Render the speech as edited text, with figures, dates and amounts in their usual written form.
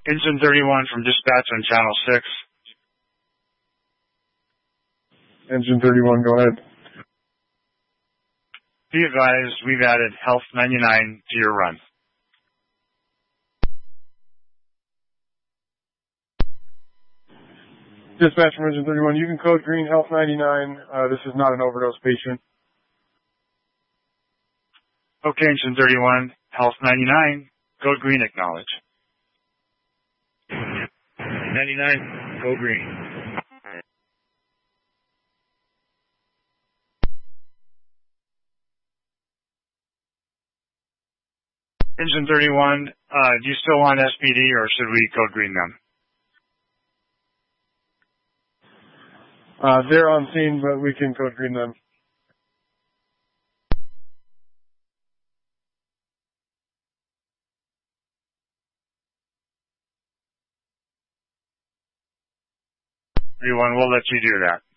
Engine 31 from dispatch on channel 6. Engine 31, go ahead. Be advised, we've added Health 99 to your run. Dispatch from Engine 31, you can code green Health 99. This is not an overdose patient. Okay, Engine 31, Health 99, code green, acknowledge. 99, code green. Engine 31, do you still want SPD or should we code green them? They're on scene, but we can code green them. We'll let you do that.